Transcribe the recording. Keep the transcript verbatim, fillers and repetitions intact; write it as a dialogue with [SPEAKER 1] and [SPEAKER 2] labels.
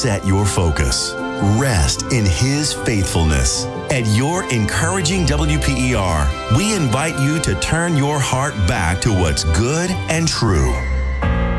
[SPEAKER 1] set your focus. Rest in His faithfulness. At your encouraging W P E R, we invite you to turn your heart back to what's good and true.